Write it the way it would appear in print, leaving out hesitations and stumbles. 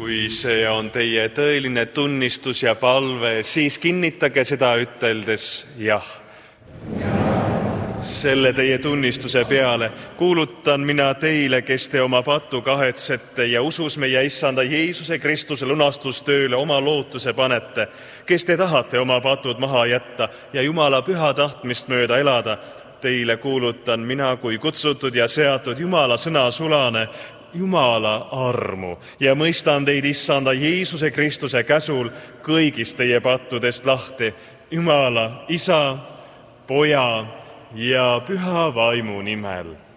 Kui see on teie tõeline tunnistus ja palve, siis kinnitage seda üteldes jah. Selle teie tunnistuse peale kuulutan mina teile, kes te oma pattu kahetsete ja usus meie Issanda Jeesuse Kristuse lunastustööle oma lootuse panete, kes te tahate oma patud maha jätta ja Jumala püha tahtmist mööda elada, teile kuulutan mina kui kutsutud ja seatud Jumala sõna sulane, Jumala armu ja mõistan teid Issanda Jeesuse Kristuse käsul kõigist teie pattudest lahti, Jumala Isa, Poja ja Püha Vaimu nimel.